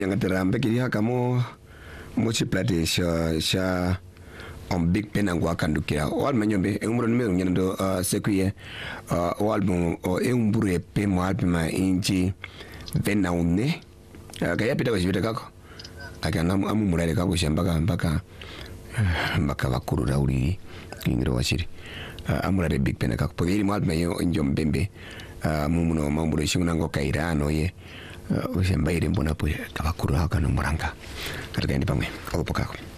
Yangaterambe kiria kamo mochi plate sha on big pen and wakandukira wal manyombe umro nimero ngendo sekuye wal mo umbure pe mo alpima inji vena une kaya pita kwa kako akana amumurale kako mpaka bakuru rauli ngiro washiri amurale big pen kako pogiri mo alpima yo njombembe mumuno mambulo shinguna ngo kairano ye ushamba ire mbona po kabakuru haka no muranga katika ndi pamwe opo kako